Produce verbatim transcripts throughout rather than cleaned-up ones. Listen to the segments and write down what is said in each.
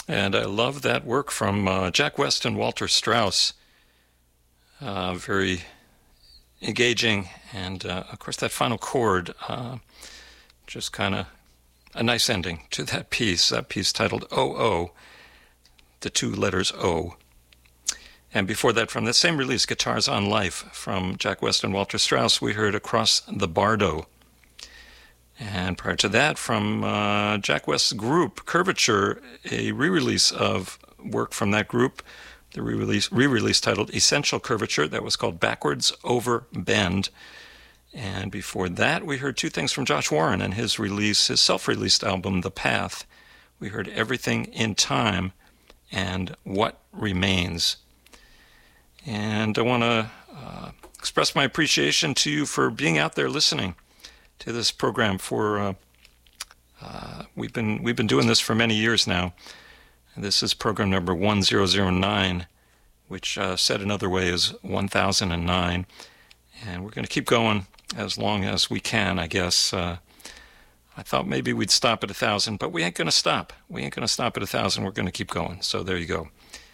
And I love that work from uh, Jack West and Walter Strauss. Uh, very engaging. And, uh, of course, that final chord, uh, just kind of a nice ending to that piece, that piece titled O O, the two letters O. And before that, from the same release, Guitars on Life, from Jack West and Walter Strauss, we heard Across the Bardo. And prior to that, from uh, Jack West's group, Curvature, a re-release of work from that group, the re-release, re-release titled Essential Curvature, that was called Backwards Over Bend. And before that, we heard two things from Josh Warren and his release, his self-released album, The Path. We heard Everything in Time and What Remains. And I want to uh, express my appreciation to you for being out there listening to this program. For uh, uh, we've been we've been doing this for many years now. And this is program number one thousand nine, which uh, said another way is one thousand nine. And we're going to keep going as long as we can, I guess. Uh, I thought maybe we'd stop at a thousand, but we ain't going to stop. We ain't going to stop at a thousand. We're going to keep going. So there you go.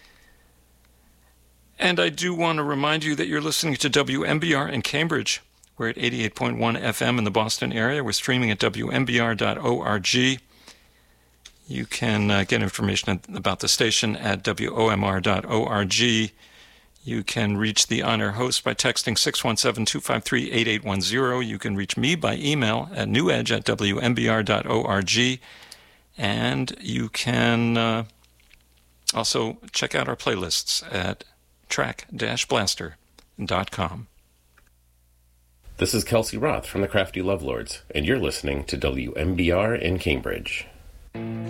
And I do want to remind you that you're listening to W M B R in Cambridge. We're at eighty-eight point one F M in the Boston area. We're streaming at W M B R dot org. You can uh, get information about the station at W O M R dot org. You can reach the on-air host by texting six one seven, two five three, eight eight one zero. You can reach me by email at newedge at W M B R dot org. And you can uh, also check out our playlists at track dash blaster dot com. This is Kelsey Roth from the Crafty Lovelords, and you're listening to W M B R in Cambridge.